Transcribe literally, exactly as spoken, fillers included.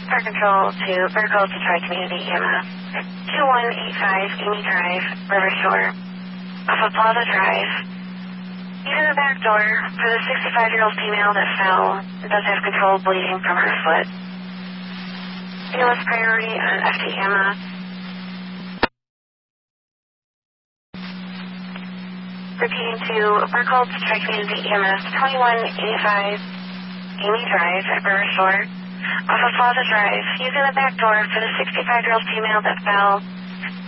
Park Control to Vertical Detroit Community E M S. two one eight five Amy Drive, River Shore. Off of Plaza Drive. Using the back door for the sixty-five-year-old female that fell and does have controlled bleeding from her foot. A L S priority on F T E M S. Repeating to Vertical Detroit Community E M S twenty-one eighty-five Amy Drive at River Shore. Off of Plaza Drive, using the back door for the sixty-five-year-old female that fell